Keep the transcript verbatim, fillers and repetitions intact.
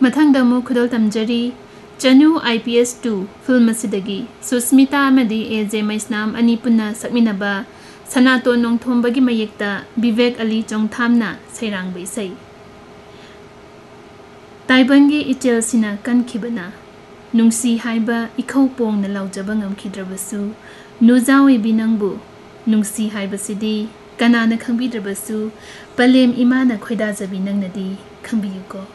मथंग दमु खुदल तमजरी Chanu I P S to film असिदगी Sushmita अमदी ए जे मैस्नाम अनि पुन्ना सकमिनबा सनातोन नोंथोंबगी मयेक्ता विवेक अली चोंगथामना सैरांग बैसै ताइबंगी इचेल सिना कनखिबना नुंसी हाइबा इखौ पोंगना लाउजबा ngamखिद्रबसु नुजावै बिनंबु नुंसी हाइबसिदी कनाना खंबिद्रबसु पलेम इमाना खोइदाजबि नंगनदी खंबियुको।